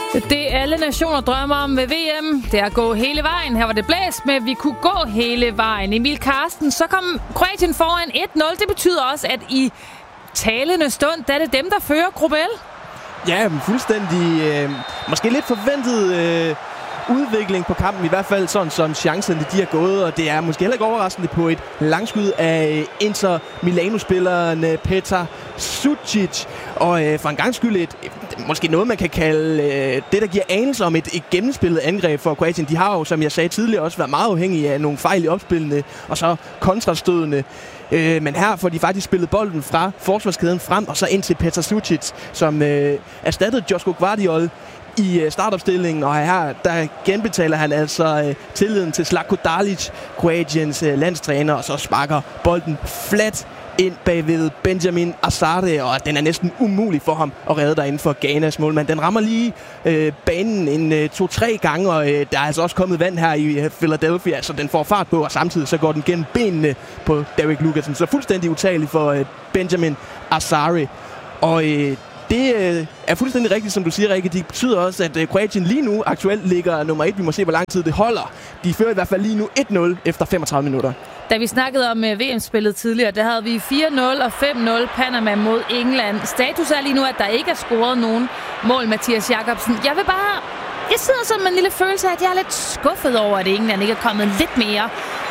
Det alle nationer drømmer om ved VM, det er at gå hele vejen. Her var det blæst med, at vi kunne gå hele vejen. Emil Karsten, så kom Kroatien foran 1-0. Det betyder også, at i talende stund, der er det dem, der fører gruppe L. Ja, fuldstændig. Måske lidt forventet udvikling på kampen, i hvert fald sådan som chancerne de har gået, og det er måske heller ikke overraskende på et langskud af Inter Milano-spilleren Petar Sucic, og for en gang skyld måske noget, man kan kalde det, der giver anelse om et gennemspillet angreb for Kroatien. De har jo, som jeg sagde tidligere, også været meget afhængige af nogle fejl i opspillene, og så kontrastødende. Men her får de faktisk spillet bolden fra forsvarskæden frem, og så ind til Petar Sucic, som erstattede Josko Gvardiol i startopstillingen, og her der genbetaler han altså tilliden til Zlatko Dalic, Kroatiens landstræner, og så sparker bolden flat ind bagved Benjamin Asare, og den er næsten umulig for ham at redde derinde for Ghanas målmand. Den rammer lige banen en 2-3 gange, og der er altså også kommet vand her i Philadelphia, så den får fart på, og samtidig så går den gennem benene på Derek Lucassen. Så fuldstændig utagelig for Benjamin Asare. Og det er fuldstændig rigtigt, som du siger, Rikke. Det betyder også, at Kroatien lige nu aktuelt ligger nummer 1. Vi må se, hvor lang tid det holder. De fører i hvert fald lige nu 1-0 efter 35 minutter. Da vi snakkede om VM-spillet tidligere, der havde vi 4-0 og 5-0 Panama mod England. Status er lige nu, at der ikke er scoret nogen mål, Mathias Jakobsen. Jeg sidder sådan med en lille følelse af, at jeg er lidt skuffet over, at England ikke er kommet lidt mere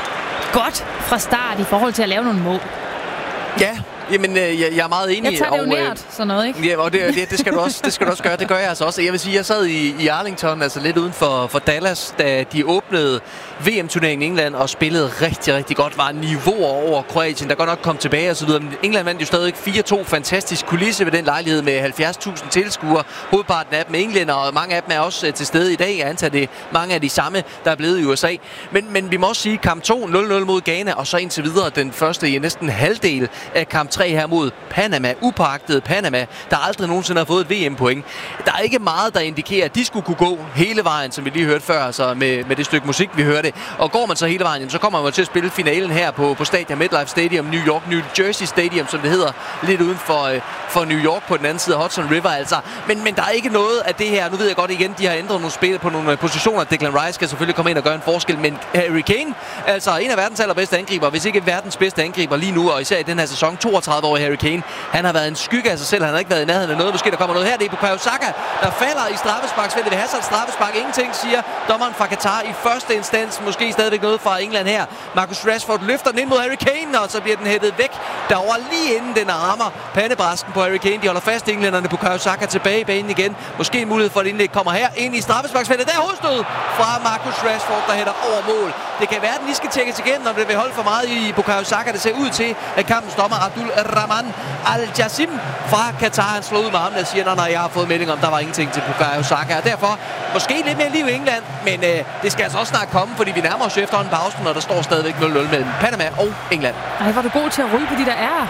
godt fra start i forhold til at lave nogle mål. Ja. Jamen, jeg er meget enig. Jeg tager det jo nært, sådan noget, ikke? Ja, og det skal du også gøre. Det gør jeg altså også. Jeg vil sige, jeg sad i Arlington, altså lidt uden for Dallas, da de åbnede VM-turneringen i England og spillede rigtig, rigtig godt. Var niveauer over Kroatien, der godt nok kom tilbage og så videre. Men England vandt jo stadig 4-2. Fantastisk kulisse ved den lejlighed med 70.000 tilskuere. Hovedparten af dem er englænder, og mange af dem er også til stede i dag. Jeg antager det mange af de samme, der er blevet i USA. Men vi må også sige, kamp 2, 0-0 mod Ghana, og så indtil videre den første i næsten halvdel af kamp 3 her mod Panama. Upåagtet Panama, der aldrig nogensinde har fået et VM-point. Der er ikke meget, der indikerer, at de skulle kunne gå hele vejen, som vi lige hørte før, altså med det stykke musik, vi hørte. Og går man så hele vejen, så kommer man til at spille finalen her på stadion MetLife Stadium, New Jersey Stadium, som det hedder, lidt uden for New York på den anden side af Hudson River, altså. Men der er ikke noget af det her. Nu ved jeg godt igen, de har ændret nogle spil på nogle positioner. Declan Rice skal selvfølgelig komme ind og gøre en forskel, men Harry Kane, altså en af verdens allerbedste angriber, hvis ikke verdens bedste angriber lige nu, og især i den her sæson, 32-årige Harry Kane, han har været en skygge af sig selv. Han har ikke været i nærheden af noget. Måske der kommer noget her. Det er Bukayo Saka, der falder i straffesparksfeltet. Vil have sig et straffespark. Ingenting, siger dommeren fra Qatar i første instans. Måske stadigvæk noget fra England her. Marcus Rashford løfter den ind mod Harry Kane, og så bliver den hættet væk derovre lige inden den rammer pandebræsken på Harry Kane. De holder fast englænderne. Bukayo Saka tilbage i banen igen. Måske en mulighed for, at indlæg kommer her ind i straffesparksfeltet. Der er hovedstød fra Marcus Rashford, der hætter over mål. Det kan være, at den lige skal tjekkes igen, når det vil holde for meget i Bukayo Saka. Det ser ud til, at kampens dommer Abdul Rahman Al-Jassim fra Qatar, han slår ud med armen og siger, nej, jeg har fået melding om, der var ingenting til Bukayo Saka. Og derfor måske lidt mere liv i England, men det skal altså også snart komme, fordi vi nærmer os efterhånden pausen, og der står stadigvæk 0-0 mellem Panama og England. Ej, var du god til at ryge på de der er.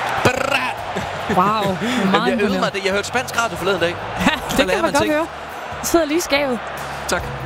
Wow, meget jeg øvede mig det. Jeg hørte spansk radio forleden dag. Ja, det kan man godt høre. Jeg sidder lige i skabet. Tak.